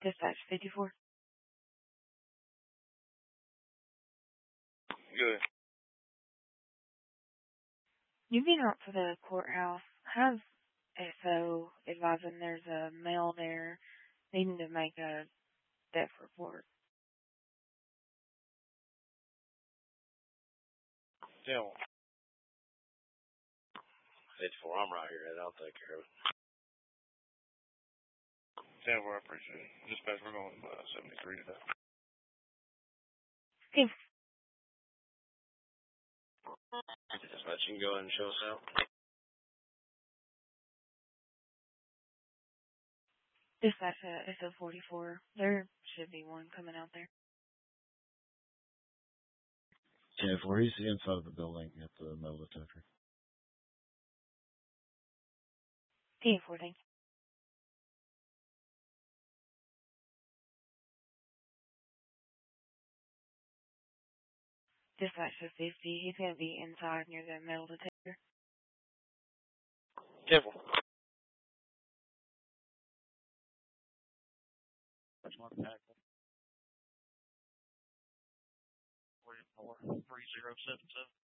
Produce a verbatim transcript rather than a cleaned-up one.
Dispatch fifty-four. Good. You've been out to the courthouse. Have S O advising there's a male there needing to make a death report. Yeah. fifty-four, I'm right here, Ed. I'll take care of it. ten four, I appreciate it. Dispatch, we're going uh, seventy-three today. Okay. Dispatch, you can go ahead and show us out. Dispatch uh, S O forty-four. There should be one coming out there. ten four, he's inside of the building at the metal detector. ten four, thank you. Dispatch to fifty. He's going to be inside near the metal detector. ten four. That's my tackle. four three zero seven seven.